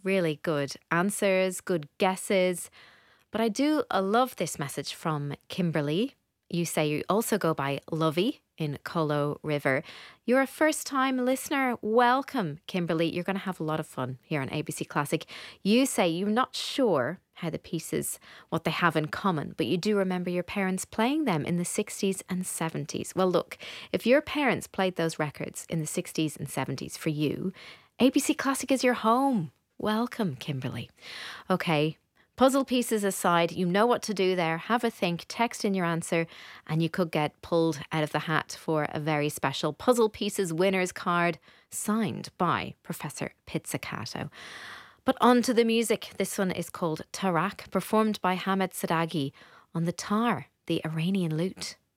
really good answers, good guesses. But I do love this message from Kimberly. You say you also go by Lovey in Colo River. You're a first time listener. Welcome, Kimberly. You're going to have a lot of fun here on ABC Classic. You say you're not sure how the pieces, what they have in common, but you do remember your parents playing them in the 60s and 70s. Well, look, if your parents played those records in the 60s and 70s for you, ABC Classic is your home. Welcome, Kimberly. Okay. Puzzle pieces aside, you know what to do there. Have a think, text in your answer, and you could get pulled out of the hat for a very special Puzzle Pieces winners card signed by Professor Pizzicato. But on to the music. This one is called Tarak, performed by Hamed Sadaghi on the tar, the Iranian lute.